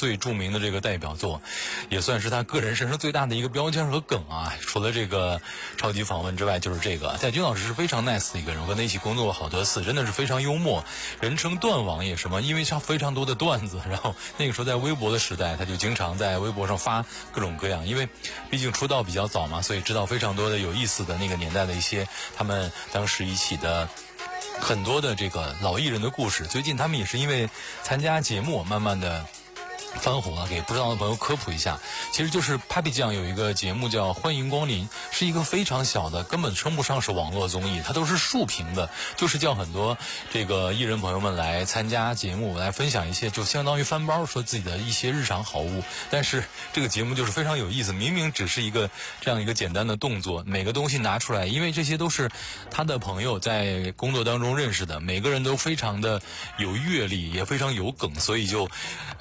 最著名的这个代表作，也算是他个人身上最大的一个标签和梗啊。除了这个超级访问之外，就是这个戴军老师是非常 nice 的一个人，我跟他一起工作过好多次，真的是非常幽默，人称段王爷什么，因为他非常多的段子，然后那个时候在微博的时代，他就经常在微博上发各种各样，因为毕竟出道比较早嘛，所以知道非常多的有意思的那个年代的一些他们当时一起的很多的这个老艺人的故事。最近他们也是因为参加节目慢慢的翻红了，给不知道的朋友科普一下，其实就是 Papi 酱有一个节目叫欢迎光临，是一个非常小的，根本称不上是网络综艺，它都是竖屏的，就是叫很多这个艺人朋友们来参加节目，来分享一些就相当于翻包，说自己的一些日常好物。但是这个节目就是非常有意思，明明只是一个这样一个简单的动作，每个东西拿出来，因为这些都是他的朋友在工作当中认识的，每个人都非常的有阅历，也非常有梗，所以就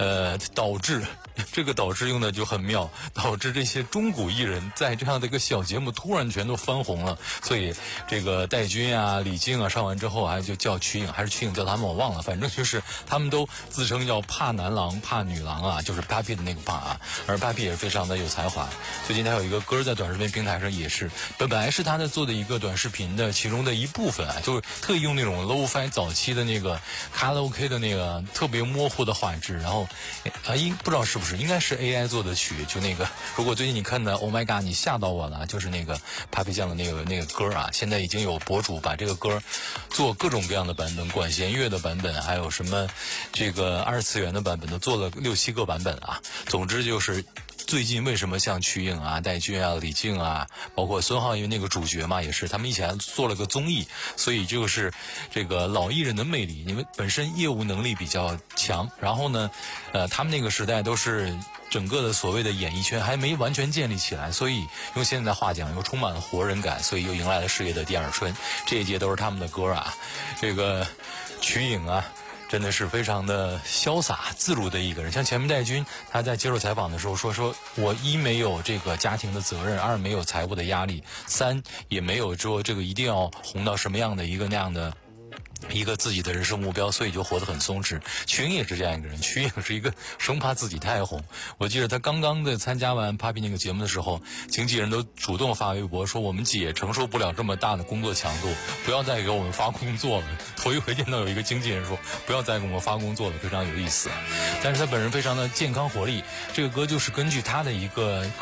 导致用的就很妙，导致这些中古艺人在这样的一个小节目突然全都翻红了。所以这个戴军啊、李菁啊上完之后，还就叫瞿颖，还是瞿颖叫他们我忘了，反正就是他们都自称叫怕男郎怕女郎啊，就是 Papi 的那个怕啊。而 Papi 也是非常的有才华，最近他有一个歌在短视频平台上也是，本来是他的做的一个短视频的其中的一部分啊，就是特意用那种 low-fi 早期的那个卡拉 OK 的那个特别模糊的画质，然后不知道是不是应该是 AI 做的曲，就那个如果最近你看的 Oh My God 你吓到我了，就是那个 Papi 酱的那个歌啊，现在已经有博主把这个歌做各种各样的版本，管弦乐的版本，还有什么这个二次元的版本都做了6-7个版本啊。总之就是最近为什么像瞿颖啊、戴军啊、李菁啊，包括孙浩，因为那个主角嘛，也是他们一起来做了个综艺，所以就是这个老艺人的魅力，因为本身业务能力比较强，然后呢，他们那个时代都是整个的所谓的演艺圈还没完全建立起来，所以用现在的话讲，又充满了活人感，所以又迎来了事业的第二春。这一届都是他们的歌啊，这个瞿颖啊。真的是非常的潇洒自如的一个人，像前面戴军他在接受采访的时候说我一没有这个家庭的责任，二没有财务的压力，三也没有说这个一定要红到什么样的一个那样的一个自己的人生目标，所以就活得很松弛。瞿颖也是这样一个人，瞿颖是一个生怕自己太红。我记得他刚刚的参加完 Papi 那个节目的时候，经纪人都主动发微博说我们姐承受不了这么大的工作强度，不要再给我们发工作了。头一回见到有一个经纪人说不要再给我们发工作了，非常有意思。但是他本人非常的健康活力，这个歌就是根据他的一个